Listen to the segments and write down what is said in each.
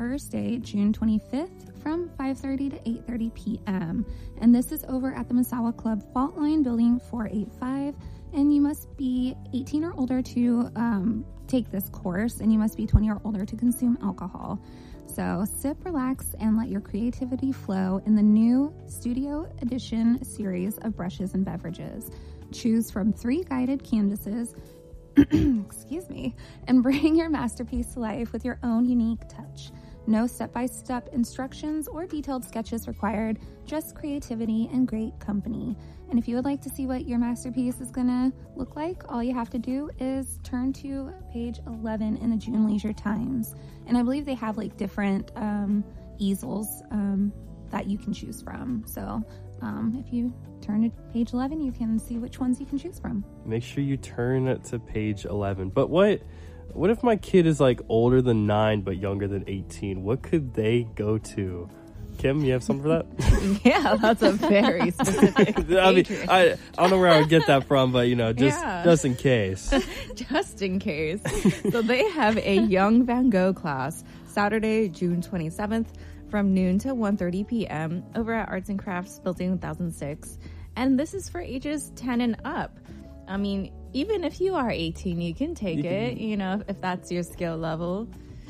Thursday, June 25th from 5:30 to 8:30 p.m. And this is over at the Misawa Club Fault Line Building 485. And you must be 18 or older to take this course, and you must be 20 or older to consume alcohol. So sip, relax, and let your creativity flow in the new Studio Edition series of brushes and beverages. Choose from 3 guided canvases, excuse me, and bring your masterpiece to life with your own unique touch. No step-by-step instructions or detailed sketches required, just creativity and great company. And if you would like to see what your masterpiece is going to look like, all you have to do is turn to page 11 in the June Leisure Times. And I believe they have like different easels that you can choose from. So if you turn to page 11, you can see which ones you can choose from. Make sure you turn to page 11. But what if my kid is like older than 9 but younger than 18? What could they go to? Kim, you have something for that? Yeah, that's a very specific I mean, I don't know where I would get that from, but just in case. Just in case. So they have a Young Van Gogh class Saturday, June 27th from noon to 1:30 p.m. over at Arts and Crafts Building 1006. And this is for ages 10 and up. I mean, even if you are 18, you can take it, if that's your skill level.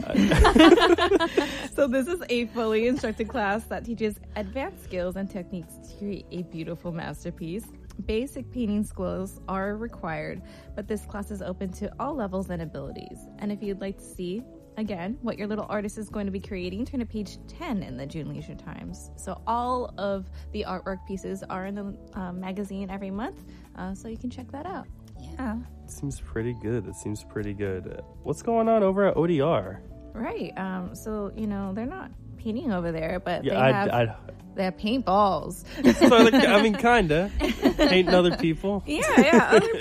So this is a fully instructed class that teaches advanced skills and techniques to create a beautiful masterpiece. Basic painting skills are required, but this class is open to all levels and abilities. And if you'd like to see, again, what your little artist is going to be creating, turn to page 10 in the June Leisure Times. So all of the artwork pieces are in the magazine every month, so you can check that out. Yeah. It seems pretty good. What's going on over at ODR? Right. So, they're not painting over there, but they have paintballs. So, kinda. Painting other people. Yeah, other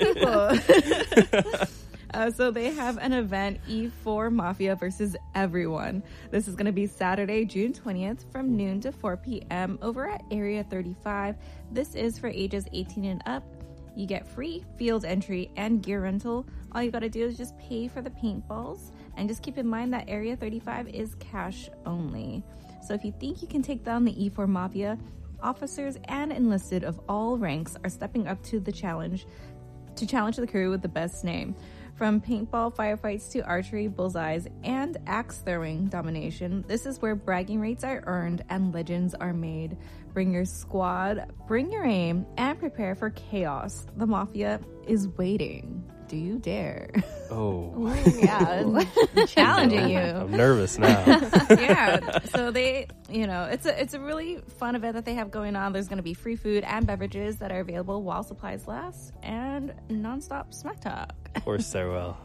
people. So they have an event, E4 Mafia versus Everyone. This is going to be Saturday, June 20th from noon to 4 p.m. over at Area 35. This is for ages 18 and up. You get free field entry and gear rental. All you got to do is just pay for the paintballs. And just keep in mind that Area 35 is cash only. So if you think you can take down the E4 Mafia, officers and enlisted of all ranks are stepping up to the challenge the crew with the best name. From paintball firefights to archery, bullseyes, and axe throwing domination, this is where bragging rates are earned and legends are made. Bring your squad, bring your aim, and prepare for chaos. The Mafia is waiting. Do you dare? Oh. Ooh, yeah, challenging you. I'm nervous now. Yeah, so they, it's a really fun event that they have going on. There's going to be free food and beverages that are available while supplies last, and nonstop smack talk. Of course there will.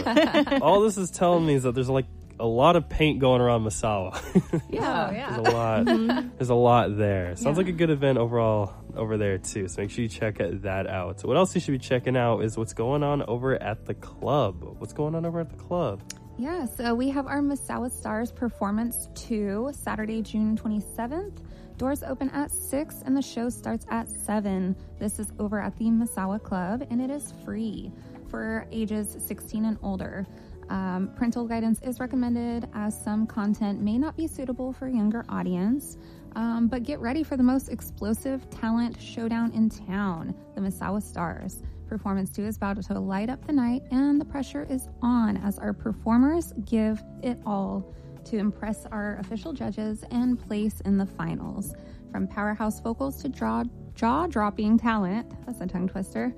All this is telling me is that there's like a lot of paint going around Misawa. Yeah. There's a lot. There's a lot there. Sounds like a good event overall over there too. So make sure you check that out. So what else you should be checking out is what's going on over at the club. What's going on over at the club? Yeah, so we have our Misawa Stars Performance 2, Saturday, June 27th. Doors open at 6 and the show starts at 7. This is over at the Misawa Club and it is free for ages 16 and older. Parental guidance is recommended as some content may not be suitable for a younger audience, but get ready for the most explosive talent showdown in town, the Misawa Stars. Performance 2 is about to light up the night, and the pressure is on as our performers give it all to impress our official judges and place in the finals. From powerhouse vocals to jaw-dropping talent, that's a tongue twister,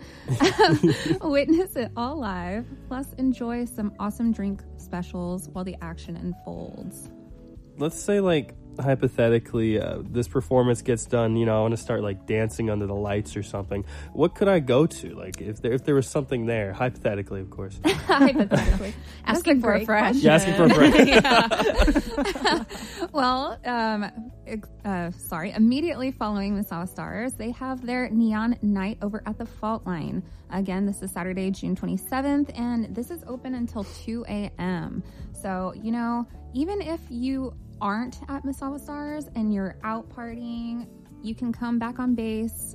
witness it all live, plus enjoy some awesome drink specials while the action unfolds. Let's say, hypothetically, this performance gets done, I want to start, dancing under the lights or something. What could I go to? If there was something there, hypothetically, of course. Hypothetically. Asking for a friend. Yeah, asking for a friend. Well, immediately following Misawa Stars, they have their Neon Night over at the Fault Line. Again, this is Saturday, June 27th, and this is open until 2 a.m. So, even if you aren't at Misawa Stars and you're out partying, you can come back on base.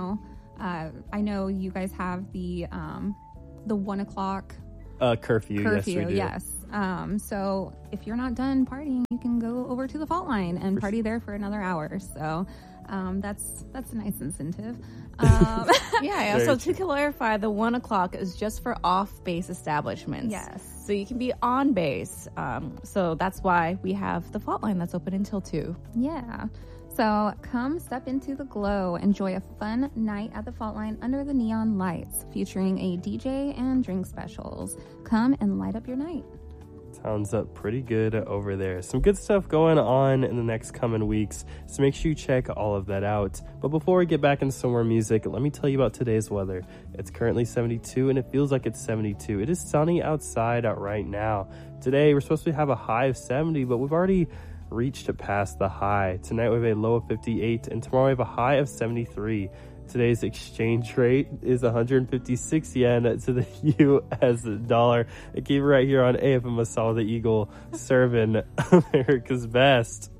I know you guys have the 1 o'clock curfew. Yes, we do. Yes. So if you're not done partying, you can go over to the Fault Line and party there for another hour. So that's a nice incentive. Yeah. So to clarify, the 1 o'clock is just for off-base establishments. Yes. So you can be on base. So that's why we have the Fault Line that's open until 2. Yeah. So come step into the glow. Enjoy a fun night at the Fault Line under the neon lights, featuring a DJ and drink specials. Come and light up your night. Sounds pretty good over there. Some good stuff going on in the next coming weeks, so make sure you check all of that out. But before we get back into some more music, let me tell you about today's weather. It's currently 72 and it feels like it's 72. It is sunny outside right now. Today we're supposed to have a high of 70, but we've already reached past the high. Tonight we have a low of 58 and tomorrow we have a high of 73. Today's exchange rate is 156 yen to the US dollar. I keep it right here on AFM Masala the Eagle, serving America's best.